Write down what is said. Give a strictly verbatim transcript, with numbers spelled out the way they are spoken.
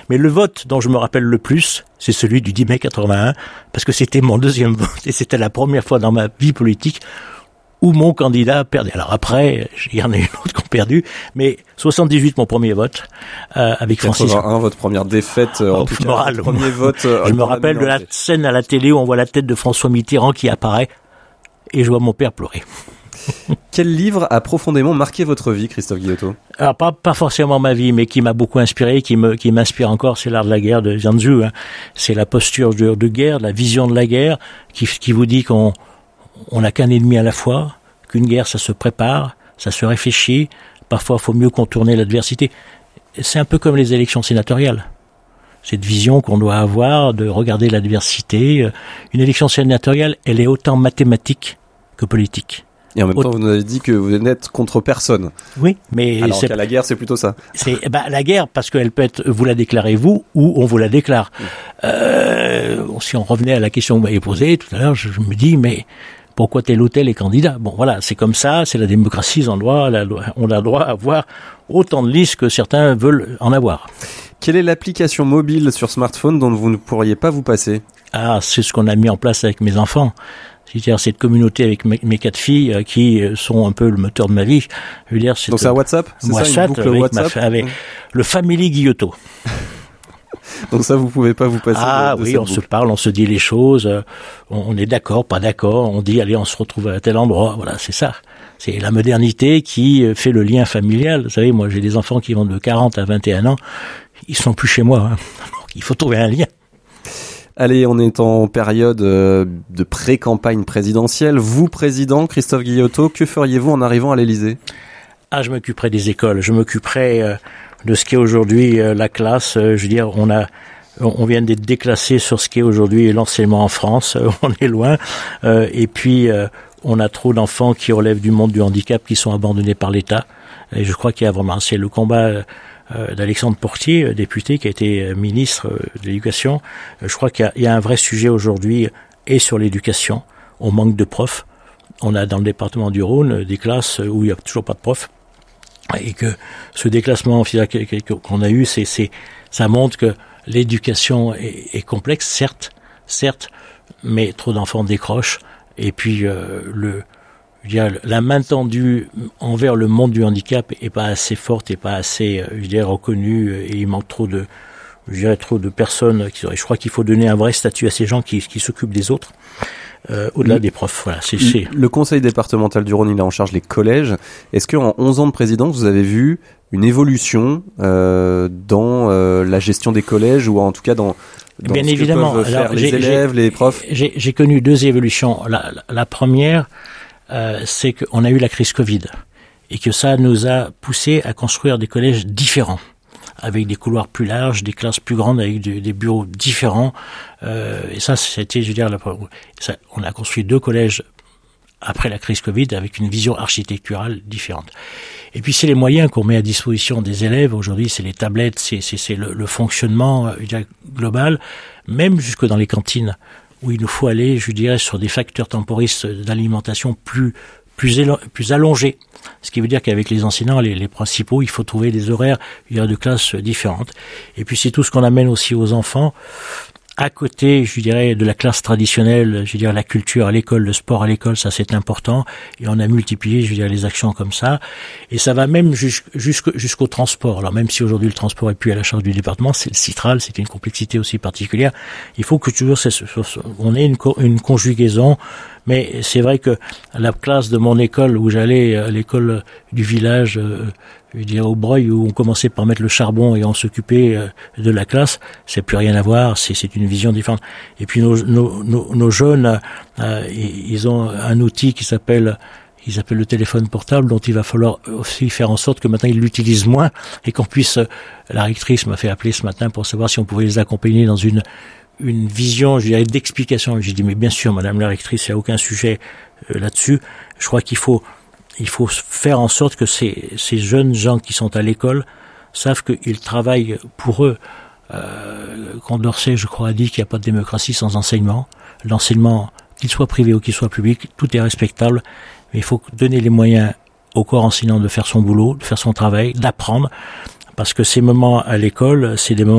Mais le vote dont je me rappelle le plus, c'est celui du dix mai quatre-vingt-un, parce que c'était mon deuxième vote et c'était la première fois dans ma vie politique où mon candidat perdait. Alors après, il y en a eu d'autres qui ont perdu, mais soixante-dix-huit, mon premier vote, euh, avec Francis. quatre-vingt-un, votre première défaite, euh, en oh, tout cas, moral, votre premier vote. Euh, je me rappelle de la scène à la télé où on voit la tête de François Mitterrand qui apparaît, et je vois mon père pleurer. Quel livre a profondément marqué votre vie, Christophe Guillotot? Alors pas pas forcément ma vie, mais qui m'a beaucoup inspiré, qui me qui m'inspire encore, c'est L'art de la guerre de Sun Tzu. Hein. C'est la posture de, de guerre, la vision de la guerre, qui qui vous dit qu'on on n'a qu'un ennemi à la fois, qu'une guerre ça se prépare, ça se réfléchit. Parfois, il faut mieux contourner l'adversité. C'est un peu comme les élections sénatoriales. Cette vision qu'on doit avoir de regarder l'adversité. Une élection sénatoriale, elle est autant mathématique que politique. Et en même temps, vous nous avez dit que vous n'êtes contre personne. Oui, mais alors c'est qu'à la guerre, c'est plutôt ça. C'est bah, la guerre parce qu'elle peut être vous la déclarez vous ou on vous la déclare. Mmh. Euh, si on revenait à la question que vous m'avez posée tout à l'heure, je, je me dis mais pourquoi tel ou tel est candidat? Bon, voilà, c'est comme ça, c'est la démocratie, on doit, la, on a le droit à avoir autant de listes que certains veulent en avoir. Quelle est l'application mobile sur smartphone dont vous ne pourriez pas vous passer? Ah, c'est ce qu'on a mis en place avec mes enfants. C'est-à-dire cette communauté avec mes, mes quatre filles euh, qui sont un peu le moteur de ma vie. Je veux dire, c'est donc c'est un WhatsApp, c'est WhatsApp, ça, une boucle avec, WhatsApp ma, avec mmh. le Family Guillotot. Donc ça, vous pouvez pas vous passer. Ah de, de oui, cette on boucle. se parle, on se dit les choses, euh, on, on est d'accord, pas d'accord, on dit allez, on se retrouve à tel endroit. Voilà, c'est ça. C'est la modernité qui fait le lien familial. Vous savez, moi j'ai des enfants qui vont de quarante à vingt et un ans, ils sont plus chez moi. Hein. Il faut trouver un lien. Allez, on est en période euh, de pré-campagne présidentielle. Vous, président Christophe Guillotot, que feriez-vous en arrivant à l'Élysée? Ah, je m'occuperai des écoles, je m'occuperai euh, de ce qu'est aujourd'hui euh, la classe. Euh, je veux dire, on a, on vient d'être déclassé sur ce qu'est aujourd'hui l'enseignement en France. Euh, on est loin. Euh, et puis, euh, on a trop d'enfants qui relèvent du monde du handicap, qui sont abandonnés par l'État. Et je crois qu'il y a vraiment, c'est le combat euh, d'Alexandre Portier, député, qui a été ministre de l'Éducation. Je crois qu'il y a, il y a un vrai sujet aujourd'hui et sur l'éducation. On manque de profs. On a dans le département du Rhône des classes où il n'y a toujours pas de profs. Et que ce déclassement qu'on a eu, c'est, c'est, ça montre que l'éducation est, est complexe, certes, certes, mais trop d'enfants décrochent. Et puis euh, le Je dirais, la main tendue envers le monde du handicap est pas assez forte, et pas assez, je dirais, reconnue, et il manque trop de, je dirais, trop de personnes qui, je crois qu'il faut donner un vrai statut à ces gens qui, qui s'occupent des autres, euh, au-delà le, des profs. Voilà, c'est, c'est... Le conseil départemental du Rhône, il a en charge les collèges. Est-ce qu'en onze ans de présidence, vous avez vu une évolution, euh, dans, euh, la gestion des collèges, ou en tout cas dans, dans Bien ce évidemment. que peuvent faire Alors, les élèves, les profs? J'ai, j'ai connu deux évolutions. La, la, la première, Euh, c'est qu'on a eu la crise Covid et que ça nous a poussé à construire des collèges différents, avec des couloirs plus larges, des classes plus grandes, avec de, des bureaux différents. Euh, et ça, c'était, je veux dire, la, ça, on a construit deux collèges après la crise Covid avec une vision architecturale différente. Et puis c'est les moyens qu'on met à disposition des élèves. Aujourd'hui, c'est les tablettes, c'est, c'est, c'est le, le fonctionnement je dirais, global, même jusque dans les cantines, où il nous faut aller, je dirais, sur des facteurs temporistes d'alimentation plus plus, élo- plus allongés. Ce qui veut dire qu'avec les enseignants, les, les principaux, il faut trouver des horaires je dirais, de classes différentes. Et puis c'est tout ce qu'on amène aussi aux enfants, à côté, je dirais, de la classe traditionnelle, je dirais, la culture à l'école, le sport à l'école, ça c'est important. Et on a multiplié, je dirais, les actions comme ça. Et ça va même jusqu', jusqu', jusqu'au transport. Alors même si aujourd'hui le transport est plus à la charge du département, c'est le Citral, c'est une complexité aussi particulière. Il faut que toujours on ait une, une conjugaison. Mais c'est vrai que la classe de mon école, où j'allais à l'école du village, euh, je veux dire au Breuil, où on commençait par mettre le charbon et on s'occupait euh, de la classe, c'est plus rien à voir, c'est, c'est une vision différente. Et puis nos, nos, nos, nos jeunes, euh, ils ont un outil qui s'appelle, ils appellent le téléphone portable, dont il va falloir aussi faire en sorte que maintenant ils l'utilisent moins et qu'on puisse, la rectrice m'a fait appeler ce matin pour savoir si on pouvait les accompagner dans une une vision, je dirais, d'explication. J'ai dit, mais bien sûr, madame la rectrice, il n'y a aucun sujet euh, là-dessus. Je crois qu'il faut, il faut faire en sorte que ces, ces jeunes gens qui sont à l'école savent qu'ils travaillent pour eux. Euh, Condorcet, je crois, a dit qu'il n'y a pas de démocratie sans enseignement. L'enseignement, qu'il soit privé ou qu'il soit public, tout est respectable. Mais il faut donner les moyens au corps enseignant de faire son boulot, de faire son travail, d'apprendre. Parce que ces moments à l'école, c'est des moments